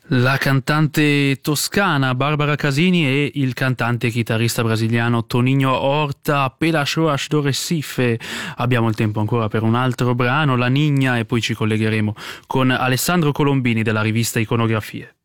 La cantante toscana Barbara Casini e il cantante e chitarrista brasiliano Toninho Horta, Pelas do Recife. Abbiamo il tempo ancora per un altro brano, La Niña, e poi ci collegheremo con Alessandro Colombini della rivista Iconografie.